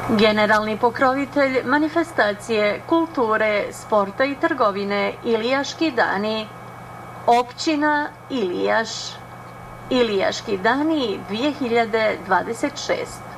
Generalni pokrovitelj manifestacije kulture, sporta i trgovine Ilijaški dani, općina Ilijaš. Ilijaški dani 2026.